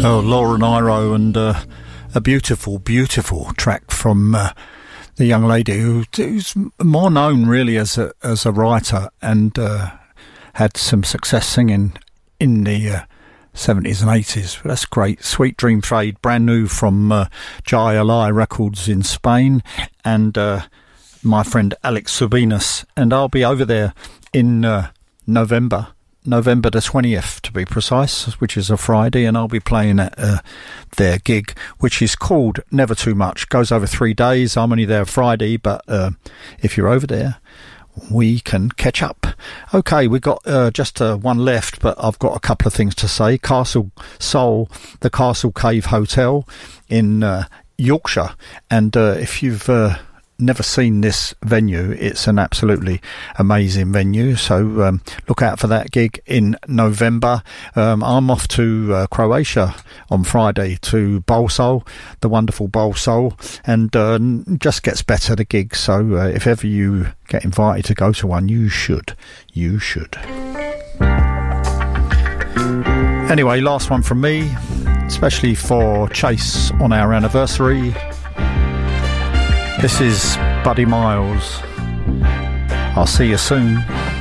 Oh, Laura Nyro, and a beautiful, beautiful track from the young lady who's more known really as a writer, and had some success singing in the 70s and 80s. But that's great. Sweet Dream Fade, brand new from JLI Records in Spain, and my friend Alex Subinas. And I'll be over there in November the 20th to be precise, which is a Friday, and I'll be playing at their gig, which is called Never Too Much. Goes over 3 days. I'm only there Friday, but if you're over there, we can catch up. Okay, we've got just one left, but I've got a couple of things to say. Castle Soul, the Castle Cave Hotel in Yorkshire, and if you've never seen this venue, it's an absolutely amazing venue, so look out for that gig in November. I'm off to Croatia on Friday to Bolsol, the wonderful Bolsol, and just gets better, the gig, so if ever you get invited to go to one, you should. Anyway, last one from me, especially for Chase on our anniversary. This is Buddy Miles. I'll see you soon.